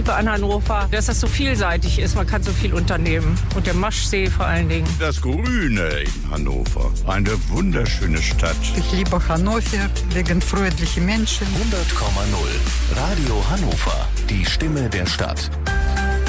Liebe an Hannover, dass das so vielseitig ist. Man kann so viel unternehmen. Und der Maschsee vor allen Dingen. Das Grüne in Hannover. Eine wunderschöne Stadt. Ich liebe Hannover wegen freundlichen Menschen. 100,0 Radio Hannover. Die Stimme der Stadt.